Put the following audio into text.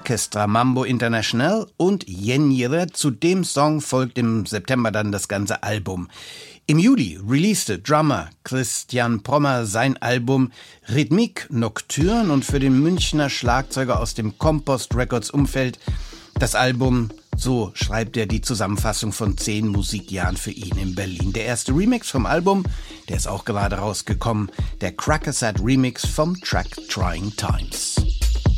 Orchestra Mambo International und Yenjere. Zu dem Song folgt im September dann das ganze Album. Im Juli releaste Drummer Christian Prommer sein Album Rhythmique Nocturne und für den Münchner Schlagzeuger aus dem Compost Records Umfeld das Album, so schreibt er die Zusammenfassung von 10 Musikjahren für ihn in Berlin. Der erste Remix vom Album, der ist auch gerade rausgekommen, der Crackerset Remix vom Track Trying Times.